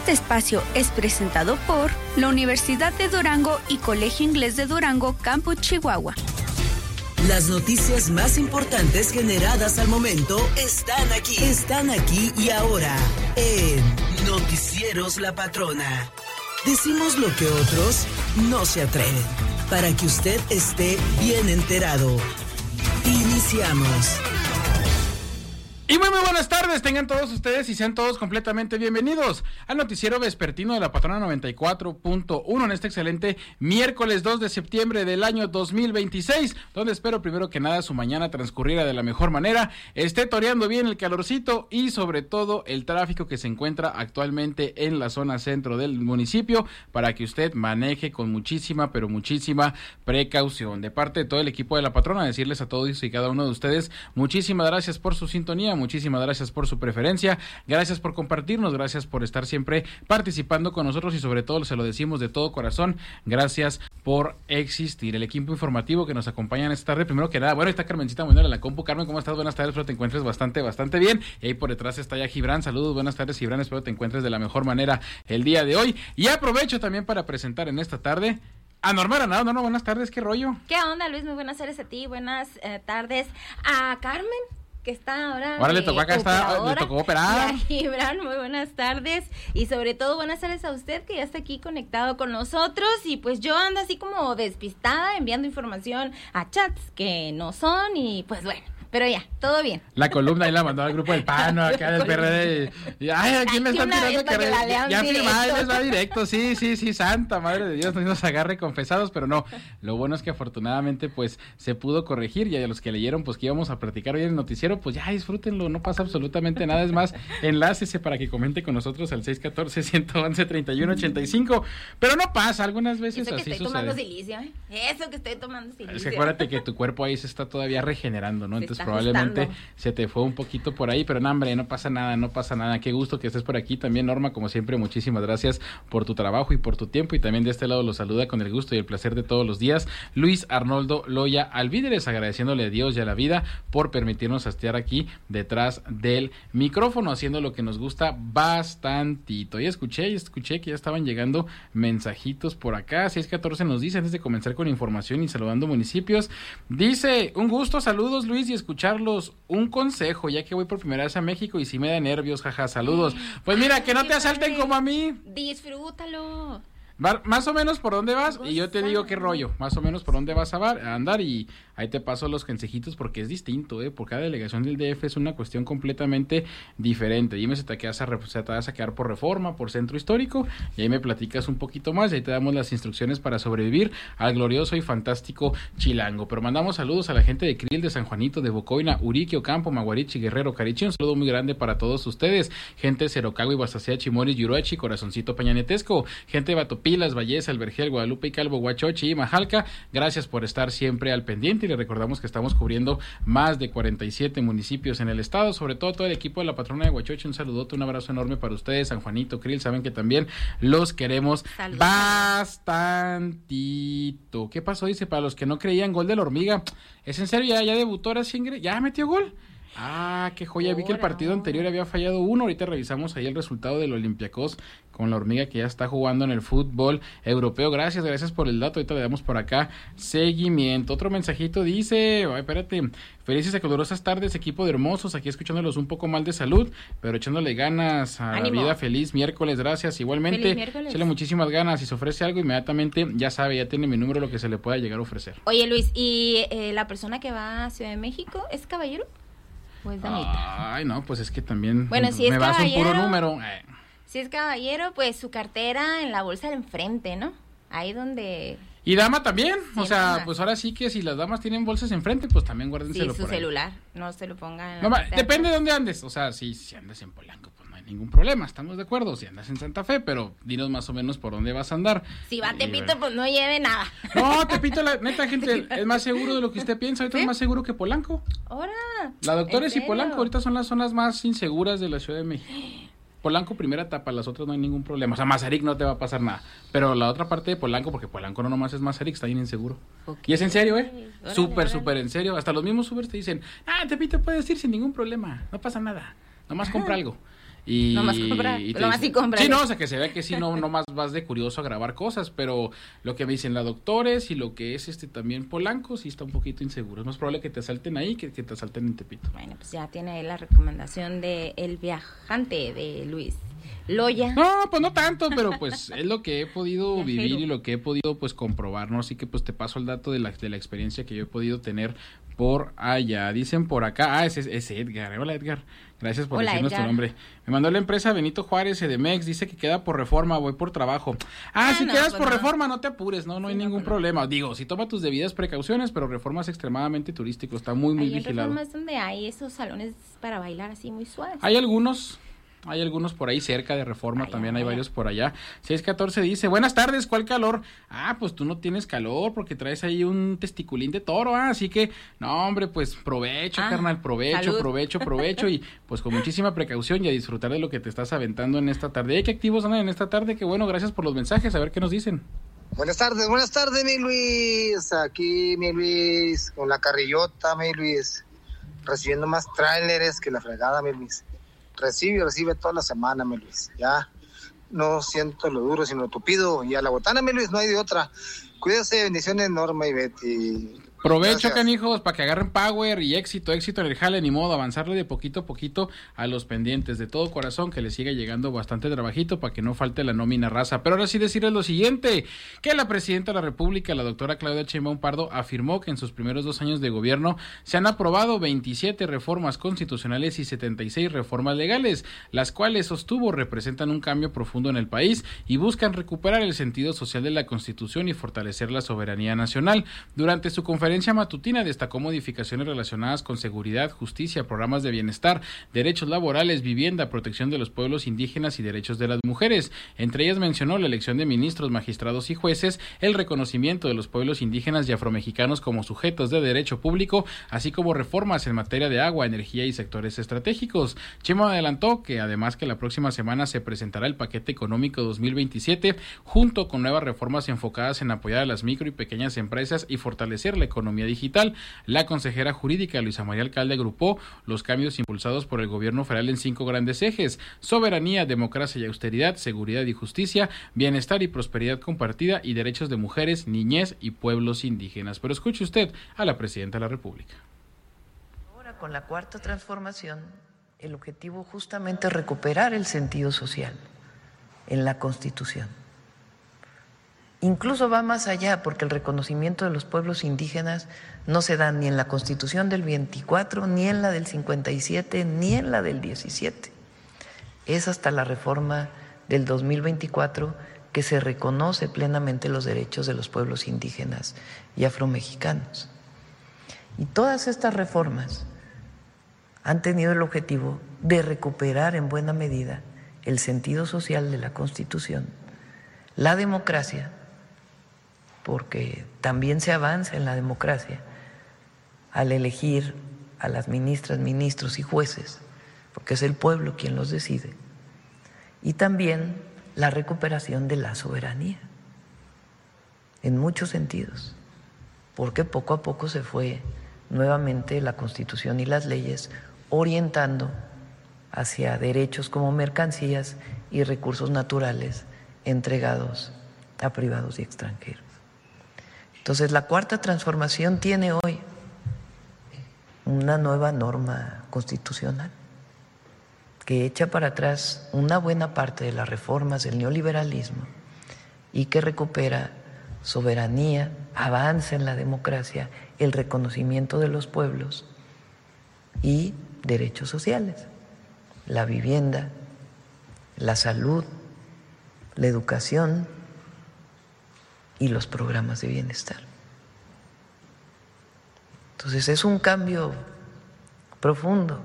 Este espacio es presentado por la Universidad de Durango y Colegio Inglés de Durango, Campus Chihuahua. Las noticias más importantes generadas al momento están aquí y ahora en Noticieros La Patrona. Decimos lo que otros no se atreven, para que usted esté bien enterado. Iniciamos. Y muy buenas tardes, tengan todos ustedes y sean todos completamente bienvenidos al noticiero vespertino de La Patrona 94.1 en este excelente miércoles 2 de septiembre del año 2026, donde espero primero que nada su mañana transcurriera de la mejor manera, esté toreando bien el calorcito y sobre todo el tráfico que se encuentra actualmente en la zona centro del municipio, para que usted maneje con muchísima, pero muchísima precaución. De parte de todo el equipo de La Patrona, decirles a todos y cada uno de ustedes, muchísimas gracias por su sintonía, muchísimas gracias por su preferencia, gracias por compartirnos, gracias por estar siempre participando con nosotros y sobre todo se lo decimos de todo corazón, gracias por existir. El equipo informativo que nos acompaña en esta tarde, primero que nada, bueno, está Carmencita Muñoz en la compu. Carmen, ¿cómo estás? Buenas tardes, espero te encuentres bastante bien. Y ahí por detrás está ya Gibran, saludos, buenas tardes Gibran, espero te encuentres de la mejor manera el día de hoy. Y aprovecho también para presentar en esta tarde a Norma Granado. No, buenas tardes, ¿qué rollo? ¿Qué onda, Luis? Muy buenas tardes a ti, buenas tardes a Carmen, que está ahora. Ahora le tocó acá, le tocó operar. Y a Gibran, muy buenas tardes. Y sobre todo, buenas tardes a usted que ya está aquí conectado con nosotros. Y pues yo ando así como despistada, enviando información a chats que no son. Y pues bueno, pero ya, todo bien. La columna ahí la mandó al grupo del PAN, acá del PRD. Y, ay, ¿a quién le están tirando carrera? Ya firmado, les va directo. Sí, santa madre de Dios, no nos agarre confesados, pero no. Lo bueno es que afortunadamente pues se pudo corregir, y a los que leyeron pues que íbamos a platicar hoy en el noticiero, pues ya disfrútenlo, no pasa absolutamente nada. Es más, enlácese para que comente con nosotros al 614-111-3185. Pero no pasa, algunas veces eso así sucede. Eso que estoy tomando silicio, Eso que estoy tomando silicio. Es que acuérdate que tu cuerpo ahí se está todavía regenerando, ¿no? Entonces probablemente ajustando. Se te fue un poquito por ahí, pero no, hombre, no pasa nada. Qué gusto que estés por aquí también, Norma, como siempre, muchísimas gracias por tu trabajo y por tu tiempo. Y también de este lado los saluda con el gusto y el placer de todos los días Luis Arnoldo Loya Alvíderes, agradeciéndole a Dios y a la vida por permitirnos estar aquí detrás del micrófono, haciendo lo que nos gusta bastantito. Y escuché que ya estaban llegando mensajitos por acá. 614 nos dice, antes de comenzar con información y saludando municipios, dice: un gusto, saludos Luis, y escucharlos. Un consejo, ya que voy por primera vez a México y sí me da nervios, jaja, saludos. Pues mira, que no te asalten como a mí. Disfrútalo. Más o menos por dónde vas y yo te digo qué rollo, más o menos por dónde vas a andar, y ahí te paso los consejitos porque es distinto, por cada delegación del DF es una cuestión completamente diferente. Dime si te vas a quedar por Reforma, por Centro Histórico, y ahí me platicas un poquito más y ahí te damos las instrucciones para sobrevivir al glorioso y fantástico Chilango. Pero mandamos saludos a la gente de Krill, de San Juanito, de Bocoina, Urique, Ocampo, Maguarichi, Guerrero, Carichi. Un saludo muy grande para todos ustedes, gente de Cerocagua y Basacea, Chimoris, Yuruachi, Corazoncito Pañanetesco, gente de Batopilas, Valleza, El Vergel, Guadalupe y Calvo, Huachochi y Majalca. Gracias por estar siempre al pendiente, y les recordamos que estamos cubriendo más de 47 municipios en el estado, sobre todo el equipo de La Patrona de Huachochi. Un saludote, un abrazo enorme para ustedes, San Juanito, Krill, saben que también los queremos bastantito. ¿Qué pasó? Dice, para los que no creían, gol de la Hormiga. ¿Es en serio? ¿Ya debutó ahora Singre? ¿Ya metió gol? Ah, qué joya, vi que el partido anterior había fallado uno. Ahorita revisamos ahí el resultado del Olympiacos con la Hormiga, que ya está jugando en el fútbol europeo. Gracias por el dato, ahorita le damos por acá seguimiento. Otro mensajito dice, felices y calurosas tardes, equipo de hermosos, aquí escuchándolos un poco mal de salud, pero echándole ganas a ¡ánimo! La vida. Feliz miércoles, gracias, igualmente, échale muchísimas ganas. Si se ofrece algo, inmediatamente, ya sabe, ya tiene mi número, lo que se le pueda llegar a ofrecer. Oye Luis, ¿y la persona que va a Ciudad de México es caballero? Pues ay, no, pues es que también bueno, si me vas un puro número. Si es caballero, pues su cartera en la bolsa de enfrente, ¿no? Ahí donde... Y dama también, sí, o sea, dama. Pues ahora sí que si las damas tienen bolsas enfrente, pues también guárdenselo por ahí. Sí, su celular, no se lo pongan. No, depende de dónde andes, o sea, si andas en Polanco, pues no hay ningún problema, estamos de acuerdo. Si andas en Santa Fe, pero dinos más o menos por dónde vas a andar. Si va a Tepito, pues no lleve nada. No, Tepito, la neta, gente, es más seguro de lo que usted piensa. Ahorita es más seguro que Polanco. Ahora. La Doctores y Polanco ahorita son las zonas más inseguras de la Ciudad de México. Polanco primera etapa, las otras no hay ningún problema. O sea, Mazarik no te va a pasar nada. Pero la otra parte de Polanco, porque Polanco no nomás es Mazarik, está bien inseguro. Okay. Y es en serio, súper en serio. Hasta los mismos Ubers te dicen, Tepito puedes ir sin ningún problema, no pasa nada, nomás compra algo. Y, nomás comprar, nomás sí comprar. Sí, no, o sea, que se vea que sí, no más vas de curioso a grabar cosas, pero lo que me dicen la doctores y lo que es también Polanco, sí está un poquito inseguro. Es más probable que te asalten ahí que te asalten en Tepito. Bueno, pues ya tiene ahí la recomendación de El Viajante de Luis Loya. No, pues no tanto, pero pues es lo que he podido Viajero. vivir y lo que he podido pues comprobar, ¿no? Así que pues te paso el dato de la experiencia que yo he podido tener por allá. Dicen por acá, es Edgar. Hola, Edgar. Gracias por decirnos tu nombre. Me mandó la empresa Benito Juárez, Edemex, dice que queda por Reforma, voy por trabajo. Si no, quedas pues por no. Reforma, no te apures, no hay ningún problema. Digo, si toma tus debidas precauciones, pero Reforma es extremadamente turístico, está muy Ahí en vigilado. Reforma es donde hay esos salones para bailar así muy suaves. Hay algunos por ahí cerca de Reforma, también hay varios por allá. 614 dice, buenas tardes, ¿cuál calor? Pues tú no tienes calor porque traes ahí un testiculín de toro, así que, no hombre, pues provecho, carnal, salud. provecho y pues con muchísima precaución y a disfrutar de lo que te estás aventando en esta tarde. ¿Qué activos andan en esta tarde? Qué bueno, gracias por los mensajes, a ver qué nos dicen. Buenas tardes, mi Luis. Aquí, mi Luis, con la carrillota, mi Luis. Recibiendo más tráileres que la fregada, mi Luis. Recibe toda la semana, mi Luis. Ya no siento lo duro, sino lo tupido. Y a la botana, mi Luis, no hay de otra. Cuídese, bendiciones, Norma y Betty. Provecho, Gracias. canijos, para que agarren power y éxito en el jale, ni modo, avanzarle de poquito a poquito a los pendientes, de todo corazón, que les siga llegando bastante trabajito para que no falte la nómina raza. Pero ahora sí decirles lo siguiente, que la presidenta de la República, la doctora Claudia Sheinbaum Pardo, afirmó que en sus primeros 2 años de gobierno se han aprobado 27 reformas constitucionales y 76 reformas legales, las cuales sostuvo representan un cambio profundo en el país y buscan recuperar el sentido social de la Constitución y fortalecer la soberanía nacional. Durante su conferencia matutina destacó modificaciones relacionadas con seguridad, justicia, programas de bienestar, derechos laborales, vivienda, protección de los pueblos indígenas y derechos de las mujeres. Entre ellas mencionó la elección de ministros, magistrados y jueces, el reconocimiento de los pueblos indígenas y afromexicanos como sujetos de derecho público, así como reformas en materia de agua, energía y sectores estratégicos. Sheinbaum adelantó que además que la próxima semana se presentará el paquete económico 2027 junto con nuevas reformas enfocadas en apoyar a las micro y pequeñas empresas y fortalecer la economía digital. La consejera jurídica Luisa María Alcalde agrupó los cambios impulsados por el gobierno federal en 5 grandes ejes: soberanía, democracia y austeridad, seguridad y justicia, bienestar y prosperidad compartida y derechos de mujeres, niñez y pueblos indígenas. Pero escuche usted a la presidenta de la República. Ahora, con la cuarta transformación, el objetivo justamente es recuperar el sentido social en la Constitución. Incluso va más allá, porque el reconocimiento de los pueblos indígenas no se da ni en la Constitución del 24, ni en la del 57, ni en la del 17. Es hasta la reforma del 2024 que se reconoce plenamente los derechos de los pueblos indígenas y afromexicanos. Y todas estas reformas han tenido el objetivo de recuperar en buena medida el sentido social de la Constitución, la democracia, porque también se avanza en la democracia al elegir a las ministras, ministros y jueces, porque es el pueblo quien los decide, y también la recuperación de la soberanía, en muchos sentidos, porque poco a poco se fue nuevamente la Constitución y las leyes orientando hacia derechos como mercancías y recursos naturales entregados a privados y extranjeros. Entonces, la cuarta transformación tiene hoy una nueva norma constitucional que echa para atrás una buena parte de las reformas del neoliberalismo y que recupera soberanía, avance en la democracia, el reconocimiento de los pueblos y derechos sociales, la vivienda, la salud, la educación y los programas de bienestar. Entonces es un cambio profundo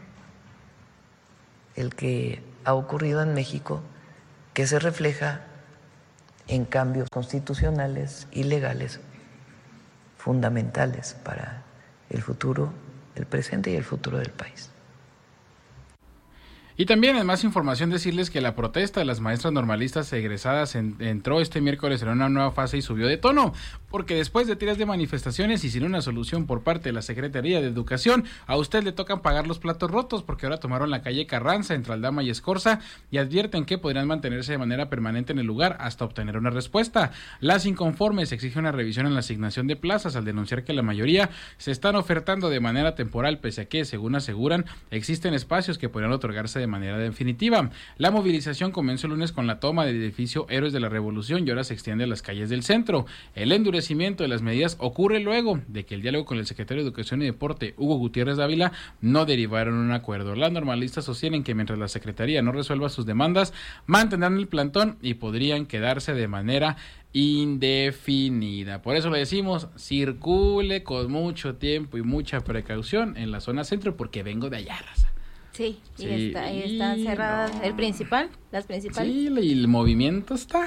el que ha ocurrido en México, que se refleja en cambios constitucionales y legales fundamentales para el futuro, el presente y el futuro del país. Y también en más información decirles que la protesta de las maestras normalistas egresadas entró este miércoles en una nueva fase y subió de tono, porque después de tiras de manifestaciones y sin una solución por parte de la Secretaría de Educación, a usted le tocan pagar los platos rotos, porque ahora tomaron la calle Carranza entre Aldama y Escorza y advierten que podrían mantenerse de manera permanente en el lugar hasta obtener una respuesta. Las inconformes exigen una revisión en la asignación de plazas al denunciar que la mayoría se están ofertando de manera temporal, pese a que, según aseguran, existen espacios que podrían otorgarse de manera definitiva. La movilización comenzó el lunes con la toma del edificio Héroes de la Revolución y ahora se extiende a las calles del centro. El endurecimiento de las medidas ocurre luego de que el diálogo con el secretario de Educación y Deporte, Hugo Gutiérrez Dávila, no derivaron en un acuerdo. Las normalistas sostienen que mientras la Secretaría no resuelva sus demandas, mantendrán el plantón y podrían quedarse de manera indefinida. Por eso le decimos, circule con mucho tiempo y mucha precaución en la zona centro, porque vengo de allá, raza. Sí, y está cerrada no. Las principales. Sí, y el movimiento está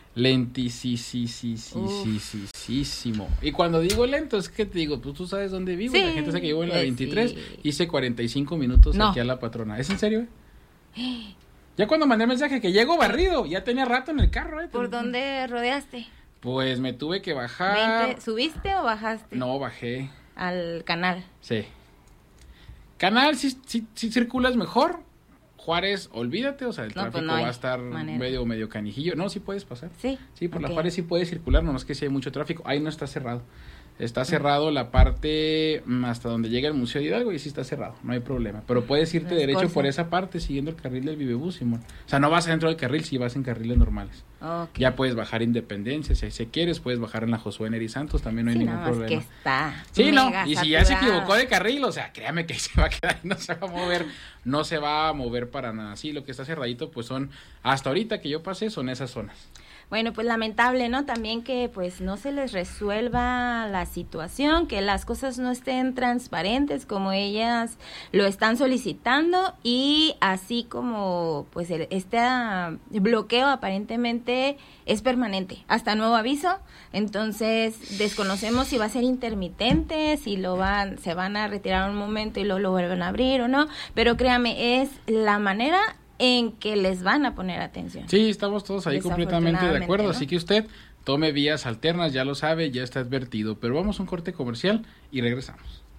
lentísimo. Y cuando digo lento, es que te digo, pues tú sabes dónde vivo. Sí, la gente sabe que vivo en la 23, hice 45 minutos aquí a la Patrona. ¿Es en serio? Ya cuando mandé el mensaje que llego barrido, ya tenía rato en el carro. ¿Por dónde rodeaste? Pues me tuve que bajar. ¿Subiste o bajaste? No, bajé. ¿Al canal? Sí. Canal, si circulas mejor. Juárez, olvídate, o sea, el tráfico va a estar medio canijillo. No, sí puedes pasar. Sí, por la Juárez sí puedes circular, nomás que sí hay mucho tráfico. Ahí no está cerrado. Está cerrado la parte hasta donde llega el Museo de Hidalgo y sí está cerrado, no hay problema. Pero puedes irte derecho por esa parte siguiendo el carril del Vivebús, Simón. O sea, no vas dentro del carril, si vas en carriles normales. Okay. Ya puedes bajar Independencia, si quieres, puedes bajar en la Josué Neri Santos, también no hay ningún problema. Que está sí, no, y si ya se equivocó de carril, o sea, créame que ahí se va a quedar y no se va a mover para nada. Sí, lo que está cerradito, pues son, hasta ahorita que yo pasé, son esas zonas. Bueno, pues lamentable, ¿no? También que pues no se les resuelva la situación, que las cosas no estén transparentes como ellas lo están solicitando y así como pues este bloqueo aparentemente es permanente, hasta nuevo aviso. Entonces desconocemos si va a ser intermitente, si se van a retirar un momento y luego lo vuelven a abrir o no, pero créame, es la manera en que les van a poner atención. Sí, estamos todos ahí completamente de acuerdo, ¿no? Así que usted tome vías alternas, ya lo sabe, ya está advertido, pero vamos a un corte comercial y regresamos.